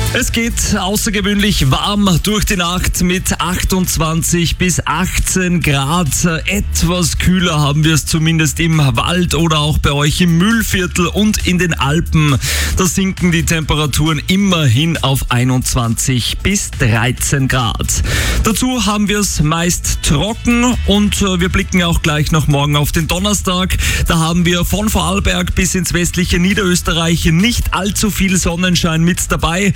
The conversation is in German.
Es geht außergewöhnlich warm durch die Nacht mit 28 bis 18 Grad. Etwas kühler haben wir es zumindest im Wald oder auch bei euch im Mühlviertel und in den Alpen. Da sinken die Temperaturen immerhin auf 21 bis 13 Grad. Dazu haben wir es meist trocken und wir blicken auch gleich noch morgen auf den Donnerstag. Da haben wir von Vorarlberg bis ins westliche Niederösterreich nicht allzu viel Sonnenschein mit dabei.